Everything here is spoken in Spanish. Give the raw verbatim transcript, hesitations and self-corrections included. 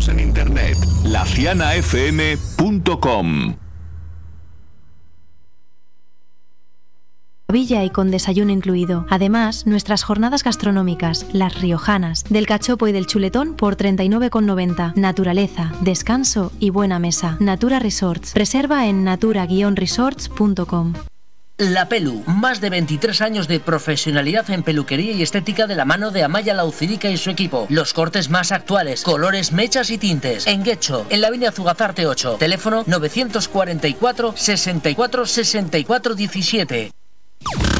Síguenos en internet, laciana f m punto com. Villa y con desayuno incluido. Además, nuestras jornadas gastronómicas, las riojanas, del cachopo y del chuletón por treinta y nueve con noventa. Naturaleza, descanso y buena mesa. Natura Resorts. Reserva en natura guion resorts punto com. La Pelu, más de veintitrés años de profesionalidad en peluquería y estética de la mano de Amaya Laucirica y su equipo. Los cortes más actuales, colores, mechas y tintes. En Guecho, en la avenida Zugazarte ocho. Teléfono novecientos cuarenta y cuatro, sesenta y cuatro, sesenta y cuatro diecisiete.